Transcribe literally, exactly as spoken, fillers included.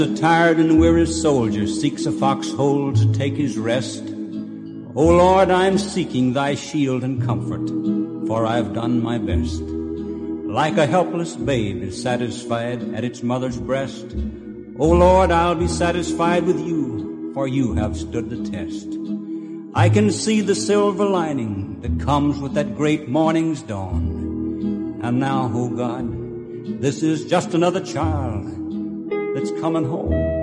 A tired and weary soldier seeks a foxhole to take his rest. O Lord, I am seeking thy shield and comfort, for I've done my best. Like a helpless babe is satisfied at its mother's breast, O Lord, I'll be satisfied with you, for you have stood the test. I can see the silver lining that comes with that great morning's dawn. And now, O God, this is just another child that's coming home.